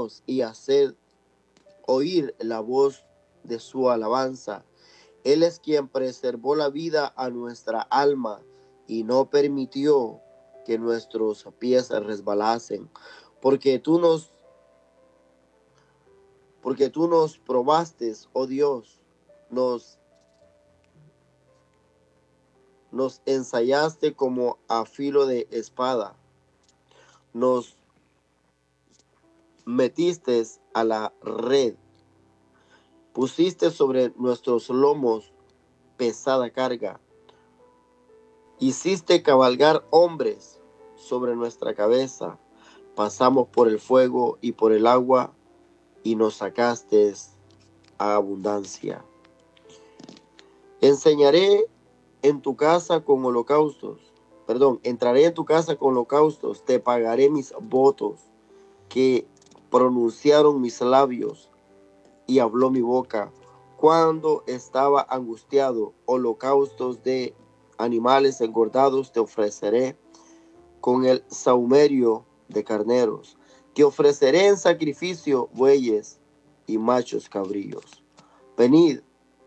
Dios y haced oír la voz de su alabanza. Él es quien preservó la vida a nuestra alma y no permitió que nuestros pies resbalasen, porque tú nos probaste, oh Dios, nos ensayaste como a filo de espada, nos metiste a la red, pusiste sobre nuestros lomos pesada carga, hiciste cabalgar hombres sobre nuestra cabeza, pasamos por el fuego y por el agua, y nos sacaste a abundancia. Entraré en tu casa con holocaustos, te pagaré mis votos que pronunciaron mis labios y habló mi boca. Cuando estaba angustiado, holocaustos de animales engordados te ofreceré con el sahumerio de carneros. Te ofreceré en sacrificio bueyes y machos cabríos. Venid,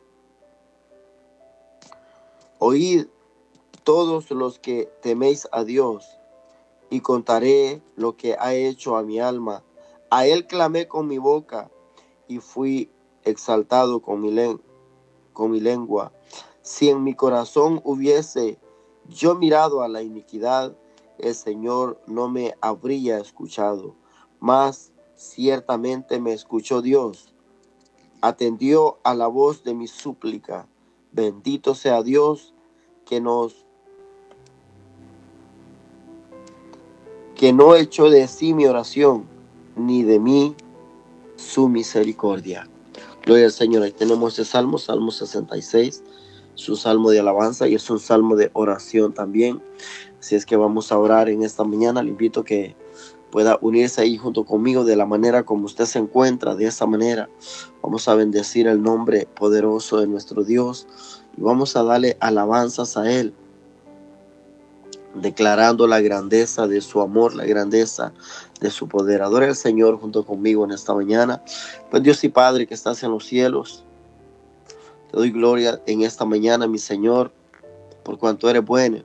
oíd todos los que teméis a Dios, y contaré lo que ha hecho a mi alma. A él clamé con mi boca, y fui exaltado con mi lengua. Si en mi corazón hubiese yo mirado a la iniquidad, el Señor no me habría escuchado. Mas ciertamente me escuchó Dios, atendió a la voz de mi súplica. Bendito sea Dios que no echó de sí mi oración, ni de mí su misericordia. Gloria al Señor. Ahí tenemos el Salmo 66, su salmo de alabanza, y es un salmo de oración también. Así es que vamos a orar en esta mañana. Le invito a que pueda unirse ahí junto conmigo de la manera como usted se encuentra. De esa manera vamos a bendecir el nombre poderoso de nuestro Dios y vamos a darle alabanzas a Él, declarando la grandeza de su amor, la grandeza de su poder. Adore al Señor junto conmigo en esta mañana. Pues Dios y Padre que estás en los cielos, te doy gloria en esta mañana, mi Señor, por cuanto eres bueno,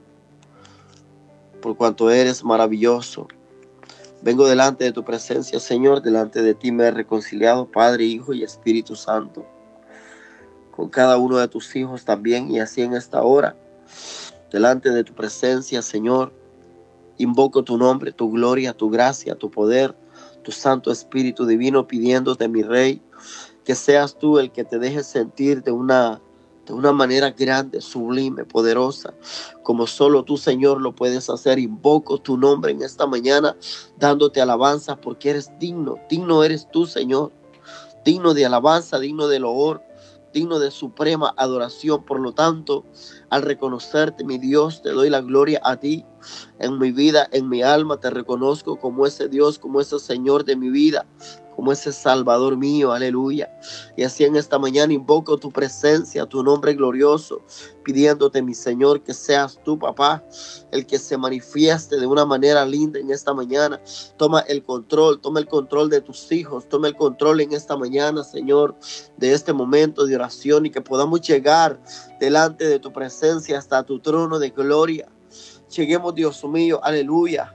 por cuanto eres maravilloso. Vengo delante de tu presencia, Señor, delante de ti me he reconciliado, Padre, Hijo y Espíritu Santo, con cada uno de tus hijos también, y así en esta hora, delante de tu presencia, Señor, invoco tu nombre, tu gloria, tu gracia, tu poder, tu Santo Espíritu Divino, pidiéndote, mi Rey, que seas tú el que te dejes sentir de una manera grande, sublime, poderosa, como solo tú, Señor, lo puedes hacer. Invoco tu nombre en esta mañana, dándote alabanza, porque eres digno. Digno eres tú, Señor, digno de alabanza, digno de loor, digno de suprema adoración. Por lo tanto, al reconocerte, mi Dios, te doy la gloria a ti. En mi vida, en mi alma, te reconozco como ese Dios, como ese Señor de mi vida, como ese Salvador mío, aleluya. Y así en esta mañana invoco tu presencia, tu nombre glorioso, pidiéndote, mi Señor, que seas tú, papá, el que se manifieste de una manera linda en esta mañana. Toma el control de tus hijos, toma el control en esta mañana, Señor, de este momento de oración, y que podamos llegar delante de tu presencia hasta tu trono de gloria. Lleguemos, Dios mío, aleluya.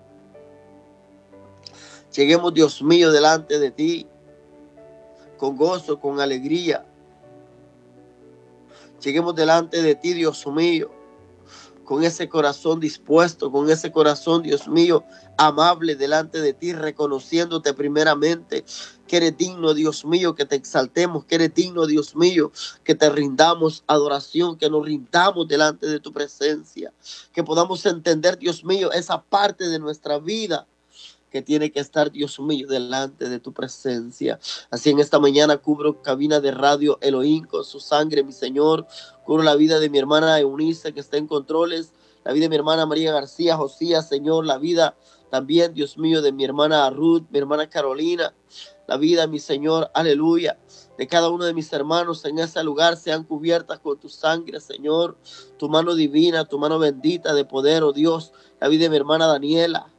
Lleguemos, Dios mío, delante de ti con gozo, con alegría. Lleguemos delante de ti, Dios mío, con ese corazón dispuesto, con ese corazón, Dios mío, amable delante de ti, reconociéndote primeramente que eres digno, Dios mío, que te exaltemos, que eres digno, Dios mío, que te rindamos adoración, que nos rindamos delante de tu presencia, que podamos entender, Dios mío, esa parte de nuestra vida que tiene que estar, Dios mío, delante de tu presencia. Así en esta mañana cubro cabina de radio Elohim con su sangre, mi Señor. Cubro la vida de mi hermana Eunice, que está en controles, la vida de mi hermana María García Josías, Señor, la vida también, Dios mío, de mi hermana Ruth, mi hermana Carolina, la vida, mi Señor, aleluya, de cada uno de mis hermanos en ese lugar sean cubiertas con tu sangre, Señor, tu mano divina, tu mano bendita de poder, oh Dios, la vida de mi hermana Daniela,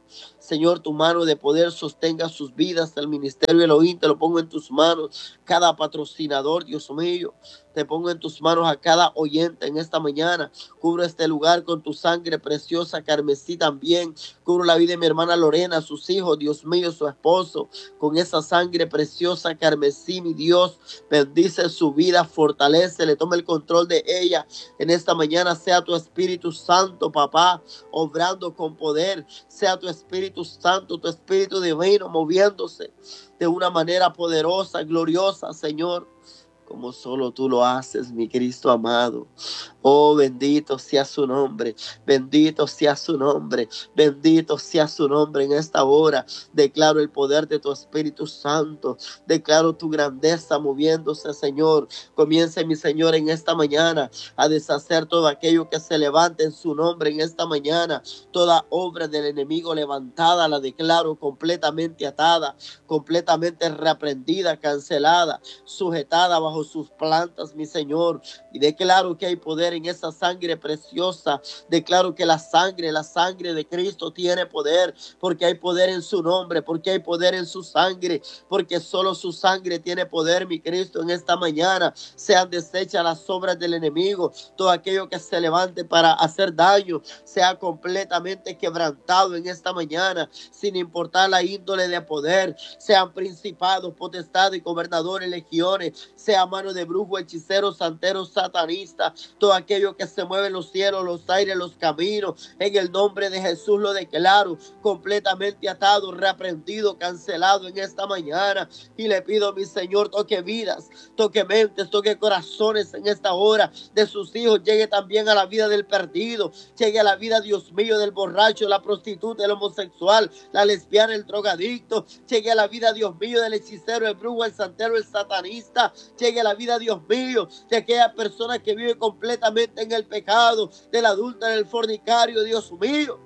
Señor, tu mano de poder sostenga sus vidas. El ministerio Elohim te lo pongo en tus manos. Cada patrocinador, Dios mío, te pongo en tus manos a cada oyente en esta mañana. Cubro este lugar con tu sangre preciosa, carmesí también. Cubro la vida de mi hermana Lorena, sus hijos, Dios mío, su esposo, con esa sangre preciosa, carmesí, mi Dios. Bendice su vida, fortalece, le toma el control de ella. En esta mañana sea tu Espíritu Santo, papá, obrando con poder. Sea tu Espíritu Santo, tu Espíritu divino, moviéndose de una manera poderosa, gloriosa, Señor, como solo tú lo haces, mi Cristo amado. Oh, bendito sea su nombre, bendito sea su nombre, bendito sea su nombre en esta hora. Declaro el poder de tu Espíritu Santo, declaro tu grandeza moviéndose, Señor. Comience, mi Señor, en esta mañana a deshacer todo aquello que se levante en su nombre en esta mañana. Toda obra del enemigo levantada la declaro completamente atada, completamente reprendida, cancelada, sujetada bajo sus plantas, mi Señor. Y declaro que hay poder en esa sangre preciosa. Declaro que la sangre de Cristo tiene poder, porque hay poder en su nombre, porque hay poder en su sangre, porque solo su sangre tiene poder, mi Cristo. En esta mañana sean deshechas las obras del enemigo, todo aquello que se levante para hacer daño sea completamente quebrantado en esta mañana, sin importar la índole de poder, sean principados, potestades, gobernadores, legiones, sea mano de brujo, hechicero, santero, satanista, todo aquello que se mueve en los cielos, los aires, los caminos, en el nombre de Jesús lo declaro completamente atado, reprendido, cancelado en esta mañana. Y le pido a mi Señor, toque vidas, toque mentes, toque corazones en esta hora de sus hijos, llegue también a la vida del perdido, llegue a la vida, Dios mío, del borracho, la prostituta, el homosexual, la lesbiana, el drogadicto, llegue a la vida, Dios mío, del hechicero, el brujo, el santero, el satanista, llegue a la vida, Dios mío, de aquella persona que vive completamente en el pecado, del adúltero, del fornicario, Dios mío.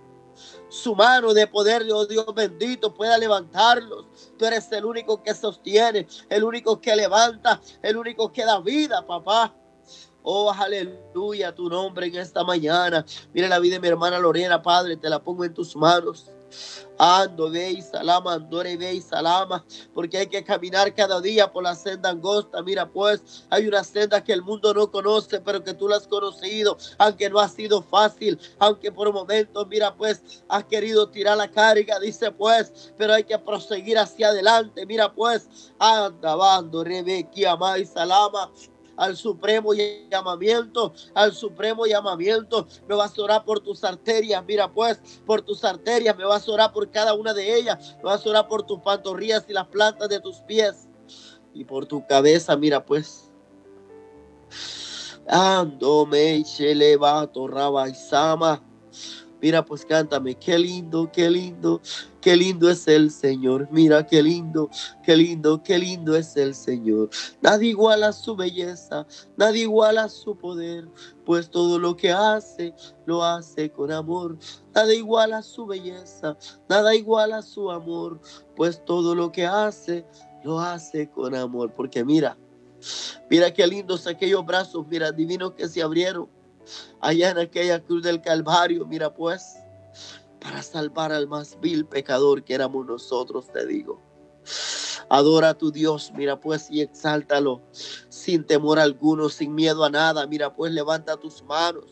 Su mano de poder, Dios bendito, pueda levantarlos. Tú eres el único que sostiene, el único que levanta, el único que da vida, papá. Oh, aleluya, tu nombre en esta mañana. Mira la vida de mi hermana Lorena, Padre, te la pongo en tus manos. Ando, ve y salama, andore, ve y salama, porque hay que caminar cada día por la senda angosta. Mira pues, hay una senda que el mundo no conoce, pero que tú la has conocido, aunque no ha sido fácil, aunque por momentos, mira pues, has querido tirar la carga, dice pues, pero hay que proseguir hacia adelante. Mira pues, anda, bando, rebequi, ama y salama, al supremo llamamiento, al supremo llamamiento. Me vas a orar por tus arterias, mira pues, por tus arterias, me vas a orar por cada una de ellas, me vas a orar por tus pantorrillas y las plantas de tus pies, y por tu cabeza, mira pues. Ando me levato rabaisama. Mira pues, cántame, qué lindo, qué lindo, qué lindo es el Señor. Mira qué lindo, qué lindo, qué lindo es el Señor. Nadie iguala su belleza, nadie iguala su poder, pues todo lo que hace, lo hace con amor. Nada iguala su belleza, nada iguala su amor, pues todo lo que hace, lo hace con amor. Porque mira qué lindos aquellos brazos, mira, divinos que se abrieron allá en aquella cruz del Calvario, mira pues, para salvar al más vil pecador que éramos nosotros, te digo. Adora a tu Dios, mira pues, y exáltalo sin temor alguno, sin miedo a nada. Mira pues, levanta tus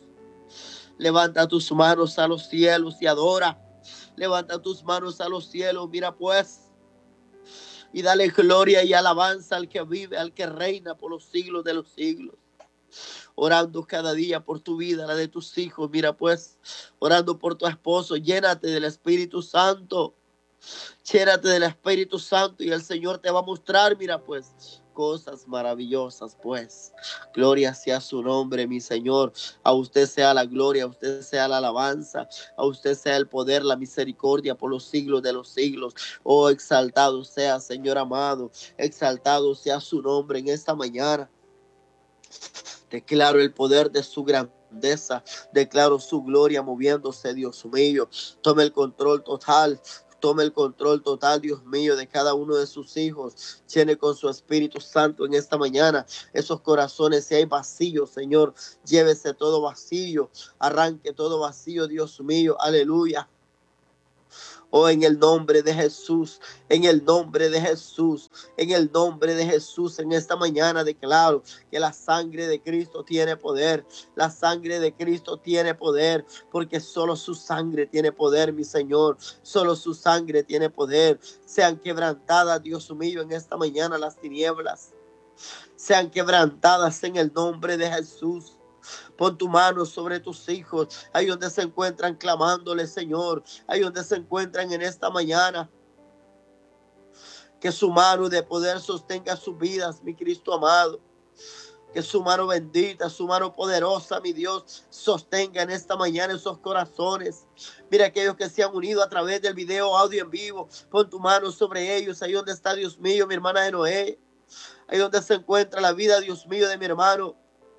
manos a los cielos y adora. Levanta tus manos a los cielos, mira pues, y dale gloria y alabanza al que vive, al que reina por los siglos de los siglos. Orando cada día por tu vida, la de tus hijos, mira pues, orando por tu esposo. Llénate del Espíritu Santo, llénate del Espíritu Santo, y el Señor te va a mostrar, mira pues, cosas maravillosas pues. Gloria sea su nombre, mi Señor. A usted sea la gloria, a usted sea la alabanza, a usted sea el poder, la misericordia por los siglos de los siglos. Oh, exaltado sea, Señor amado, exaltado sea su nombre en esta mañana. Declaro el poder de su grandeza, declaro su gloria moviéndose, Dios mío. Tome el control total, Dios mío, de cada uno de sus hijos. Llene con su Espíritu Santo en esta mañana esos corazones. Si hay vacío, Señor, llévese todo vacío, arranque todo vacío, Dios mío, aleluya. Oh, en el nombre de Jesús, en el nombre de Jesús, en el nombre de Jesús, en esta mañana declaro que la sangre de Cristo tiene poder. La sangre de Cristo tiene poder, porque solo su sangre tiene poder, mi Señor. Solo su sangre tiene poder. Sean quebrantadas, Dios mío, en esta mañana las tinieblas. Sean quebrantadas en el nombre de Jesús. Pon tu mano sobre tus hijos, ahí donde se encuentran clamándole, Señor, ahí donde se encuentran en esta mañana. Que su mano de poder sostenga sus vidas, mi Cristo amado. Que su mano bendita, su mano poderosa, mi Dios, sostenga en esta mañana esos corazones. Mira aquellos que se han unido a través del video, audio en vivo. Pon tu mano sobre ellos, ahí donde está, Dios mío, mi hermana de Noé. Ahí donde se encuentra la vida, Dios mío, de mi hermano.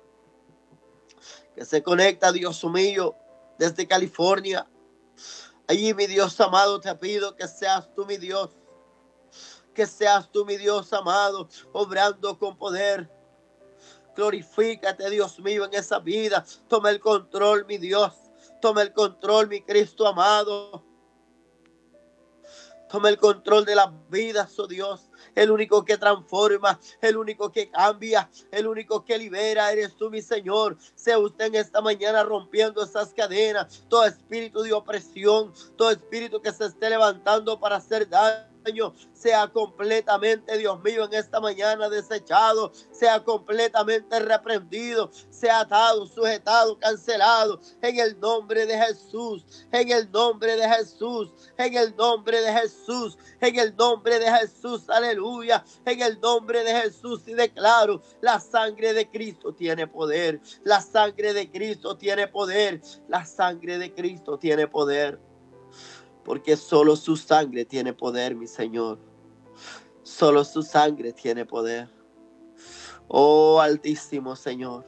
Que se conecta, Dios mío, desde California. Allí, mi Dios amado, te pido que seas tú, mi Dios. Que seas tú, mi Dios amado, obrando con poder. Glorifícate, Dios mío, en esa vida. Toma el control, mi Dios. Toma el control, mi Cristo amado. Toma el control de las vidas, oh Dios. El único que transforma, el único que cambia, el único que libera, eres tú, mi Señor. Sea usted en esta mañana rompiendo esas cadenas, todo espíritu de opresión, todo espíritu que se esté levantando para hacer daño, sea completamente, Dios mío, en esta mañana desechado, sea completamente reprendido, sea atado, sujetado, cancelado, en el nombre de Jesús, en el nombre de Jesús, en el nombre de Jesús, en el nombre de Jesús, aleluya, en el nombre de Jesús. Y declaro, la sangre de Cristo tiene poder, la sangre de Cristo tiene poder, la sangre de Cristo tiene poder. Porque solo su sangre tiene poder, mi Señor. Solo su sangre tiene poder. Oh, altísimo Señor.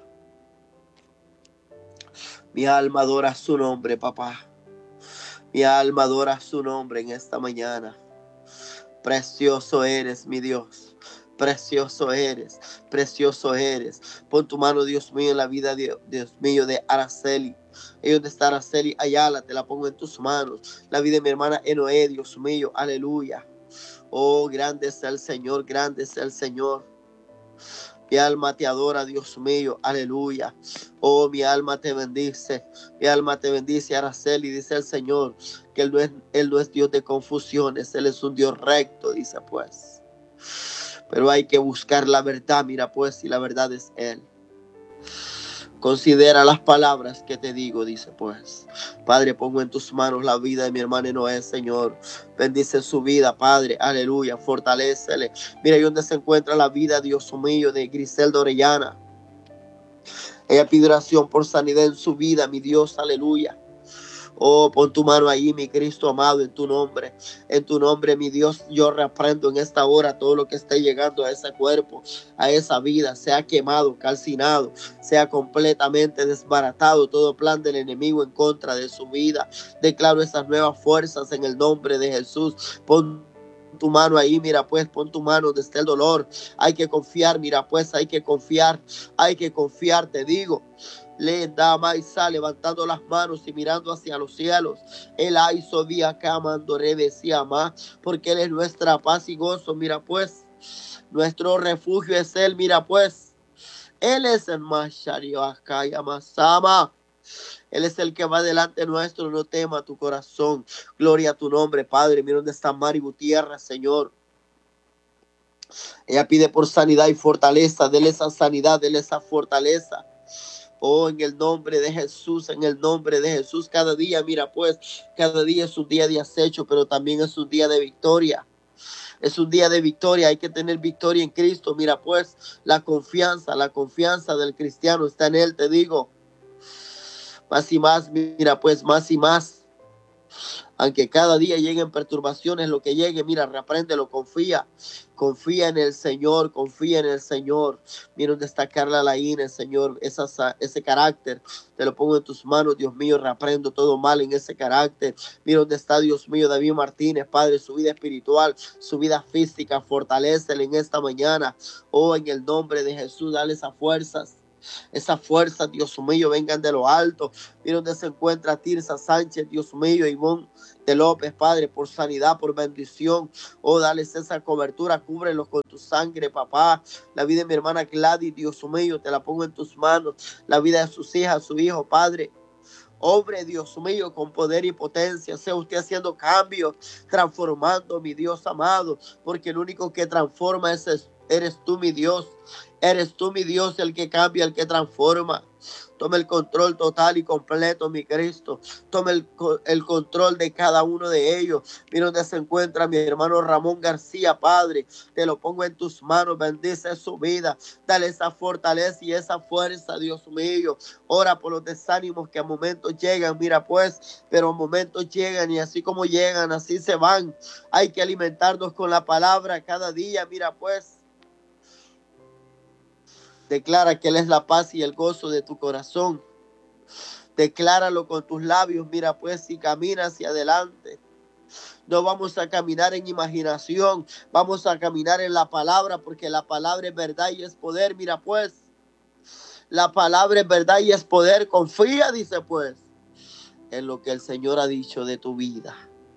Mi alma adora su nombre, papá. Mi alma adora su nombre en esta mañana. Precioso eres, mi Dios. Precioso eres, precioso eres. Pon tu mano, Dios mío, en la vida, Dios mío, de Araceli. Ahí donde está Araceli Ayala, te la pongo en tus manos. La vida de mi hermana Enoé, Dios mío, aleluya. Oh, grande es el Señor, grande es el Señor. Mi alma te adora, Dios mío, aleluya. Oh, mi alma te bendice, mi alma te bendice, Araceli, dice el Señor, que Él no es Dios de confusiones, Él es un Dios recto, dice pues. Pero hay que buscar la verdad, mira pues, y la verdad es Él. Considera las palabras que te digo, dice pues. Padre, pongo en tus manos la vida de mi hermana Noé, Señor. Bendice su vida, Padre, aleluya, fortalécele. Mira ahí donde se encuentra la vida, Dios mío, de Griselda Orellana. Ella pide oración por sanidad en su vida, mi Dios, aleluya. Oh, pon tu mano ahí, mi Cristo amado, en tu nombre, mi Dios. Yo reprendo en esta hora todo lo que esté llegando a ese cuerpo, a esa vida, sea quemado, calcinado, sea completamente desbaratado todo plan del enemigo en contra de su vida. Declaro esas nuevas fuerzas en el nombre de Jesús. Pon tu mano ahí, mira pues, pon tu mano donde está el dolor. Hay que confiar, mira pues, hay que confiar, te digo. Le da Maisa levantando las manos y mirando hacia los cielos. Él hizo día que amando decía más, porque Él es nuestra paz y gozo. Mira pues, nuestro refugio es Él. Mira pues, Él es el Mashario Akaya Masama. Él es el que va delante nuestro, no tema tu corazón. Gloria a tu nombre, Padre. Mira dónde está Mari Gutiérrez, Señor. Ella pide por sanidad y fortaleza. Dele esa sanidad, dele esa fortaleza. Oh, en el nombre de Jesús, en el nombre de Jesús. Cada día, mira pues, cada día es un día de acecho, pero también es un día de victoria. Es un día de victoria, hay que tener victoria en Cristo. Mira pues, la confianza del cristiano está en Él, te digo. Más y más, mira pues, más y más. Aunque cada día lleguen perturbaciones, lo que llegue, mira, repréndelo, confía en el Señor, confía en el Señor. Mira dónde está Carla Laín, Señor, ese carácter, te lo pongo en tus manos, Dios mío, reprendo todo mal en ese carácter. Mira dónde está, Dios mío, David Martínez, Padre, su vida espiritual, su vida física, fortalécele en esta mañana. Oh, en el nombre de Jesús, dale esas fuerzas. Esa fuerza, Dios mío, vengan de lo alto. Mira donde se encuentra Tirsa Sánchez, Dios mío, Ivonne de López, Padre, por sanidad, por bendición. Oh, dales esa cobertura, cúbrelos con tu sangre, papá. La vida de mi hermana Gladys, Dios mío, te la pongo en tus manos. La vida de sus hijas, su hijo, Padre. Obre, Dios mío, con poder y potencia. Sea usted haciendo cambios, transformando, mi Dios amado, porque el único que transforma eres tú, mi Dios. Eres tú, mi Dios, el que cambia, el que transforma. Toma el control total y completo, mi Cristo. Toma el control de cada uno de ellos. Mira donde se encuentra mi hermano Ramón García, Padre. Te lo pongo en tus manos. Bendice su vida. Dale esa fortaleza y esa fuerza, Dios mío. Ora por los desánimos que a momentos llegan. Mira pues, pero a momentos llegan y así como llegan, así se van. Hay que alimentarnos con la palabra cada día. Mira pues. Declara que Él es la paz y el gozo de tu corazón. Decláralo con tus labios. Mira pues, si caminas hacia adelante. No vamos a caminar en imaginación. Vamos a caminar en la palabra, porque la palabra es verdad y es poder. Mira pues, la palabra es verdad y es poder. Confía, dice pues, en lo que el Señor ha dicho de tu vida.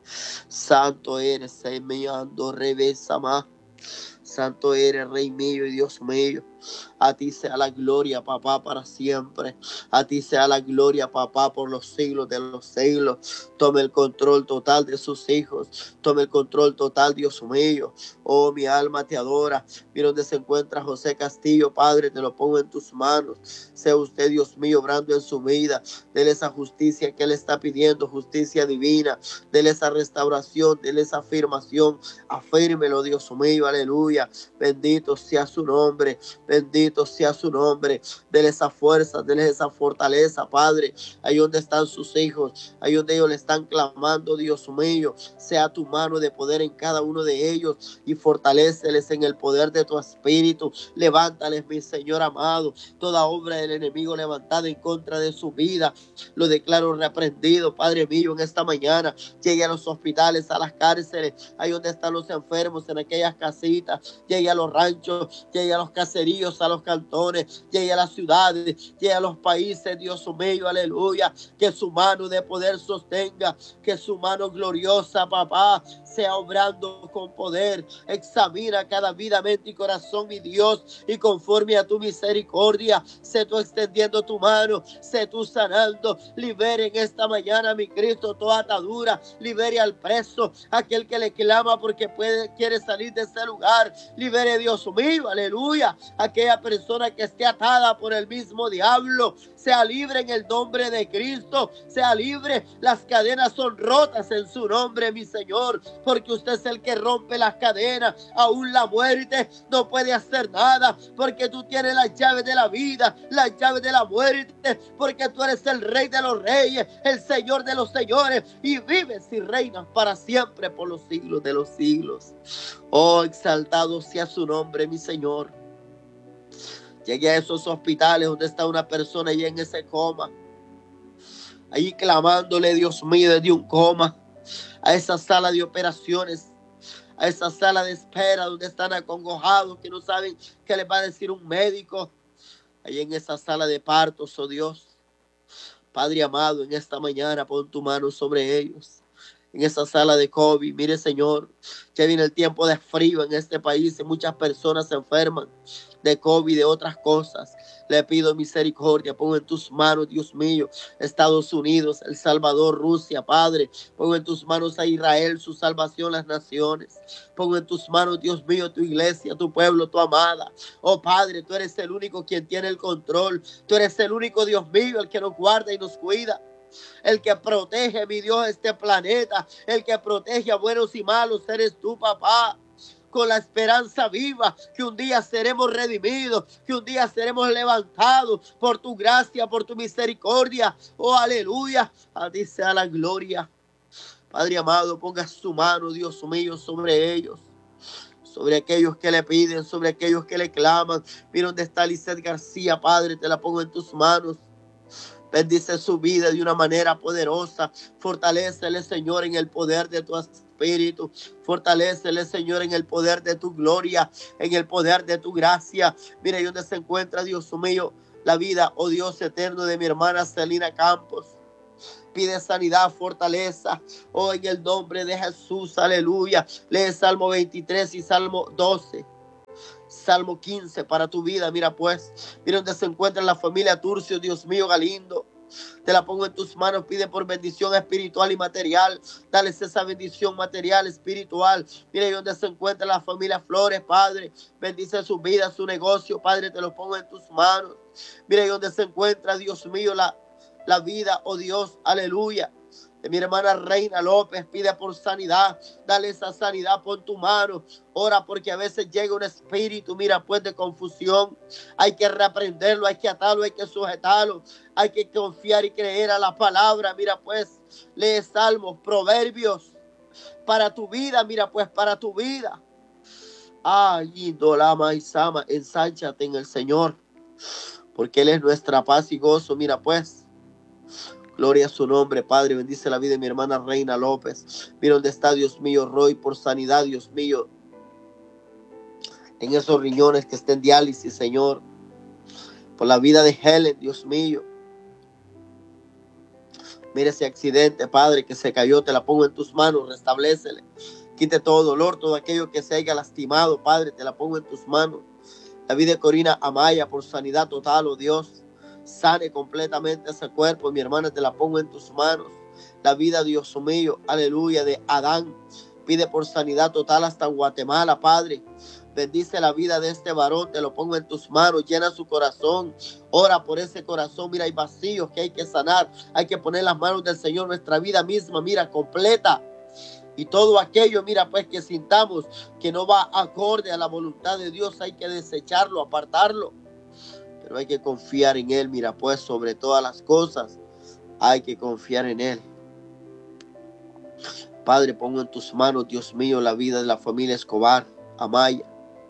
Santo eres, semillando revesa más. Santo eres, Rey mío y Dios mío. A ti sea la gloria, papá, para siempre. A ti sea la gloria, papá, por los siglos de los siglos. Tome el control total de sus hijos. Tome el control total, Dios mío. Oh, mi alma te adora. Mira donde se encuentra José Castillo, Padre, te lo pongo en tus manos. Sea usted, Dios mío, obrando en su vida. Dele esa justicia que Él está pidiendo, justicia divina. Dele esa restauración, dele esa afirmación. Afírmelo, Dios mío, aleluya. Bendito sea su nombre. Bendito sea su nombre. Dele esa fuerza, dele esa fortaleza, Padre. Ahí donde están sus hijos, ahí donde ellos le están clamando, Dios mío. Sea tu mano de poder en cada uno de ellos y fortaléceles en el poder de tu espíritu. Levántales, mi Señor amado. Toda obra del enemigo levantada en contra de su vida, lo declaro reprendido, Padre mío, en esta mañana. Llegue a los hospitales, a las cárceles, ahí donde están los enfermos, en aquellas casitas. Llegue a los ranchos, llegue a los caseríos, a los cantones, llegue a las ciudades, llegue a los países, Dios mío, aleluya. Que su mano de poder sostenga, que su mano gloriosa, papá, sea obrando con poder. Examina cada vida, mente y corazón, mi Dios, y conforme a tu misericordia, sé tú extendiendo tu mano, sé tú sanando. Libere en esta mañana, mi Cristo, toda atadura. Libere al preso, aquel que le clama porque quiere salir de ese lugar. Libere, Dios mío, aleluya. Aquella persona que esté atada por el mismo diablo, sea libre en el nombre de Cristo. Sea libre. Las cadenas son rotas en su nombre, mi Señor, porque usted es el que rompe las cadenas. Aún la muerte no puede hacer nada, porque tú tienes las llaves de la vida, las llaves de la muerte, porque tú eres el Rey de los reyes, el Señor de los señores, y vives y reinas para siempre por los siglos de los siglos. Oh, exaltado sea su nombre, mi Señor. Llegué a esos hospitales donde está una persona y en ese coma, ahí clamándole, Dios mío, desde un coma, a esa sala de operaciones, a esa sala de espera donde están acongojados, que no saben qué les va a decir un médico. Ahí en esa sala de partos, oh Dios, Padre amado, en esta mañana pon tu mano sobre ellos. En esa sala de COVID, mire, Señor, ya viene el tiempo de frío en este país y muchas personas se enferman de COVID y de otras cosas. Le pido misericordia, pongo en tus manos, Dios mío, Estados Unidos, El Salvador, Rusia, Padre. Pongo en tus manos a Israel, su salvación, las naciones. Pongo en tus manos, Dios mío, tu iglesia, tu pueblo, tu amada. Oh Padre, tú eres el único quien tiene el control. Tú eres el único, Dios mío, el que nos guarda y nos cuida. El que protege, mi Dios, este planeta. El que protege a buenos y malos eres tú, papá. Con la esperanza viva que un día seremos redimidos, que un día seremos levantados por tu gracia, por tu misericordia. Oh, aleluya. A ti sea la gloria. Padre amado, ponga su mano, Dios mío, sobre ellos, sobre aquellos que le piden, sobre aquellos que le claman. Mira dónde está Lizeth García, Padre, te la pongo en tus manos. Bendice su vida de una manera poderosa. Fortalécele, Señor, en el poder de tu espíritu. Fortalécele, Señor, en el poder de tu gloria, en el poder de tu gracia. Mira ahí donde se encuentra, Dios mío, la vida, oh Dios eterno, de mi hermana Celina Campos. Pide sanidad, fortaleza, oh, en el nombre de Jesús, aleluya. Lee Salmo 23 y Salmo 12. Salmo 15 para tu vida, mira pues, mira donde se encuentra la familia Turcio, Dios mío, Galindo. Te la pongo en tus manos, pide por bendición espiritual y material. Dales esa bendición material, espiritual. Mira ahí donde se encuentra la familia Flores, Padre. Bendice su vida, su negocio, Padre, te lo pongo en tus manos. Mira ahí donde se encuentra, Dios mío, la vida, oh Dios, aleluya. De mi hermana Reina López, pide por sanidad. Dale esa sanidad por tu mano. Ora porque a veces llega un espíritu, mira pues, de confusión. Hay que reaprenderlo, hay que atarlo, hay que sujetarlo. Hay que confiar y creer a la palabra. Mira pues, lee salmos, proverbios para tu vida. Mira pues, para tu vida. Ay, Indolama y Sama, ensánchate en el Señor, porque Él es nuestra paz y gozo. Mira pues, gloria a su nombre, Padre. Bendice la vida de mi hermana Reina López. Mira dónde está, Dios mío, Roy, por sanidad, Dios mío, en esos riñones que estén en diálisis, Señor. Por la vida de Helen, Dios mío. Mira ese accidente, Padre, que se cayó. Te la pongo en tus manos, restablécele. Quite todo dolor, todo aquello que se haya lastimado, Padre, te la pongo en tus manos. La vida de Corina Amaya, por sanidad total, oh Dios. Sane completamente ese cuerpo, mi hermana, te la pongo en tus manos. La vida, Dios mío, aleluya, de Adán. Pide por sanidad total hasta Guatemala, Padre. Bendice la vida de este varón, te lo pongo en tus manos. Llena su corazón. Ora por ese corazón. Mira, hay vacíos que hay que sanar. Hay que poner las manos del Señor, nuestra vida misma, mira, completa. Y todo aquello, mira, pues, que sintamos que no va acorde a la voluntad de Dios, hay que desecharlo, apartarlo. Pero hay que confiar en Él, mira, pues, sobre todas las cosas, hay que confiar en Él. Padre, pongo en tus manos, Dios mío, la vida de la familia Escobar, Amaya.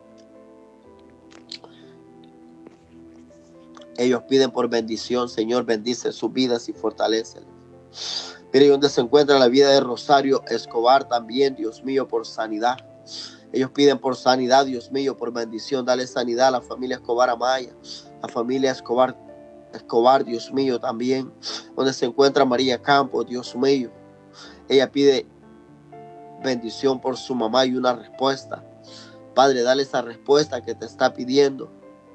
Ellos piden por bendición, Señor, bendice sus vidas y fortaléceles. Mire donde se encuentra la vida de Rosario Escobar también, Dios mío, por sanidad. Ellos piden por sanidad, Dios mío, por bendición. Dale sanidad a la familia Escobar Amaya, la familia Escobar, Dios mío, también. Donde se encuentra María Campos, Dios mío. Ella pide bendición por su mamá y una respuesta. Padre, dale esa respuesta que te está pidiendo.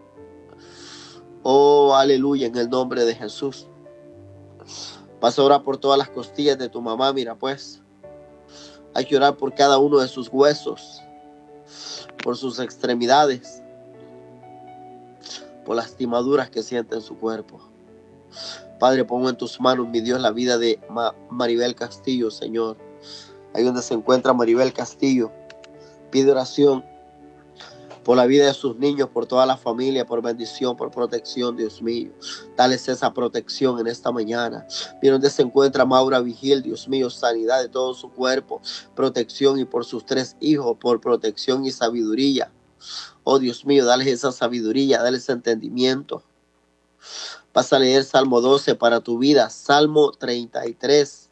Oh, aleluya, en el nombre de Jesús. Vas a orar por todas las costillas de tu mamá, mira pues. Hay que orar por cada uno de sus huesos, por sus extremidades, por las lastimaduras que siente en su cuerpo. Padre, pongo en tus manos, mi Dios, la vida de Maribel Castillo, Señor. Ahí donde se encuentra Maribel Castillo, pide oración por la vida de sus niños, por toda la familia, por bendición, por protección, Dios mío. Dales esa protección en esta mañana. Mira donde se encuentra Maura Vigil, Dios mío, sanidad de todo su cuerpo, protección, y por sus 3 hijos, por protección y sabiduría. Oh Dios mío, dales esa sabiduría, dales entendimiento. Vas a leer Salmo 12 para tu vida, Salmo 33,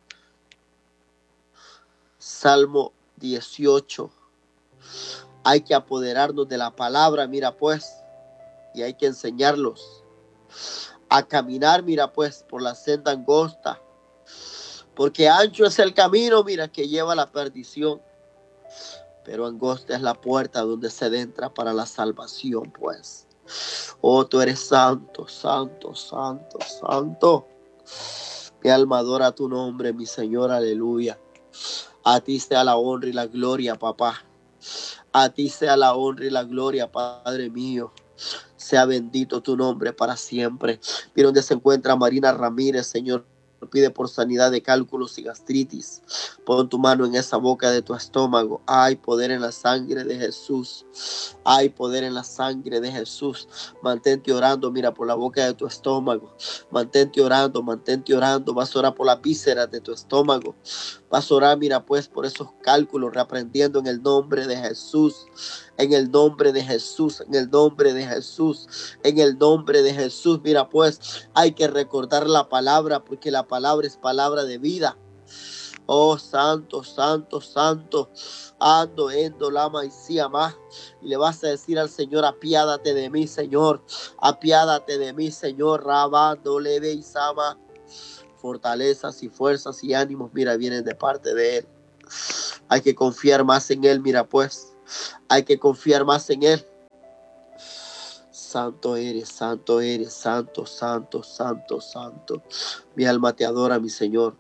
Salmo 18. Hay que apoderarnos de la palabra, mira pues, y hay que enseñarlos a caminar, mira pues, por la senda angosta, porque ancho es el camino, mira, que lleva a la perdición, pero angosta es la puerta donde se entra para la salvación, pues. Oh, tú eres santo, santo, santo, santo. Mi alma adora tu nombre, mi Señor, aleluya. A ti sea la honra y la gloria, papá. A ti sea la honra y la gloria, Padre mío. Sea bendito tu nombre para siempre. Mira donde se encuentra Marina Ramírez, Señor. Pide por sanidad de cálculos y gastritis. Pon tu mano en esa boca de tu estómago. Hay poder en la sangre de Jesús. Hay poder en la sangre de Jesús. Mantente orando, mira, por la boca de tu estómago. Mantente orando, mantente orando. Vas a orar por las vísceras de tu estómago. Vas a orar, mira, pues, por esos cálculos, reaprendiendo en el nombre de Jesús. En el nombre de Jesús, en el nombre de Jesús, en el nombre de Jesús. Mira pues, hay que recordar la palabra, porque la palabra es palabra de vida. Oh, santo, santo, santo. Ando endo lama y siama. Y le vas a decir al Señor, apiádate de mí, Señor. Apiádate de mí, Señor. Rabando leve y sama. Fortalezas y fuerzas y ánimos, mira, vienen de parte de Él. Hay que confiar más en Él, mira pues. Hay que confiar más en Él. Santo eres, santo eres, santo, santo, santo, santo. Mi alma te adora, mi Señor.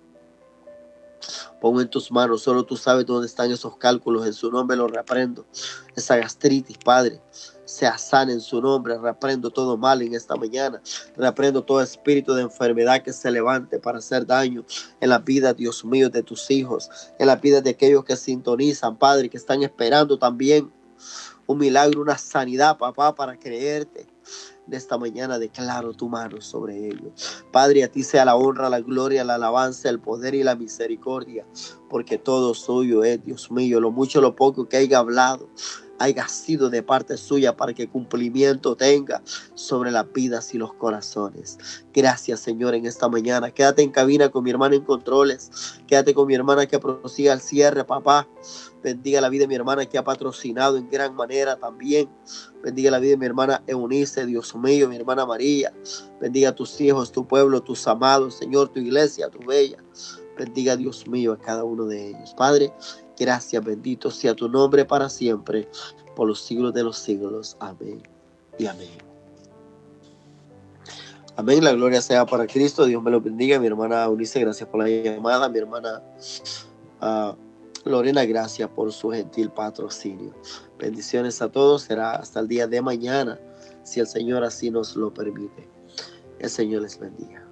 Pongo en tus manos, solo tú sabes dónde están esos cálculos, en su nombre los reprendo. Esa gastritis, Padre, sea sana en su nombre. Reprendo todo mal en esta mañana. Reprendo todo espíritu de enfermedad que se levante para hacer daño en la vida, Dios mío, de tus hijos, en la vida de aquellos que sintonizan, Padre, que están esperando también un milagro, una sanidad, papá, para creerte. De esta mañana declaro tu mano sobre ellos. Padre, a ti sea la honra, la gloria, la alabanza, el poder y la misericordia, porque todo suyo es, Dios mío. Lo mucho, lo poco que haya hablado, haya sido de parte suya para que cumplimiento tenga sobre las vidas y los corazones. Gracias, Señor, en esta mañana. Quédate en cabina con mi hermana en controles. Quédate con mi hermana que prosiga el cierre, papá. Bendiga la vida de mi hermana que ha patrocinado en gran manera también. Bendiga la vida de mi hermana Eunice, Dios mío, mi hermana María. Bendiga a tus hijos, tu pueblo, tus amados, Señor, tu iglesia, tu bella. Bendiga, Dios mío, a cada uno de ellos. Padre, gracias, bendito sea tu nombre para siempre, por los siglos de los siglos. Amén y amén. Amén, la gloria sea para Cristo. Dios me lo bendiga. Mi hermana Eunice, gracias por la llamada. Mi hermana Lorena, gracias por su gentil patrocinio. Bendiciones a todos. Será hasta el día de mañana, si el Señor así nos lo permite. El Señor les bendiga.